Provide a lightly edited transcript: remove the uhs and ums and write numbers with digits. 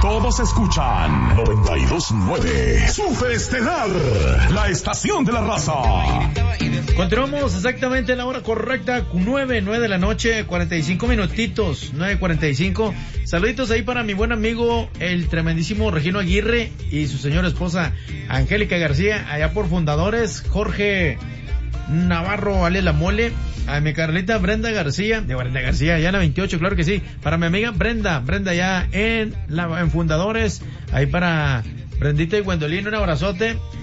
Todos escuchan 92.9 Super Estelar, la estación de la raza. Continuamos exactamente en la hora correcta, 9 de la noche, 45 minutitos, 9:45. Saluditos ahí para mi buen amigo, el tremendísimo Regino Aguirre y su señora esposa Angélica García, allá por Fundadores, Jorge Navarro, Ale La Mole, a mi Carlita Brenda García, allá en la 28, claro que sí, para mi amiga Brenda allá en Fundadores, ahí para Brendita y Gwendolyn, un abrazote.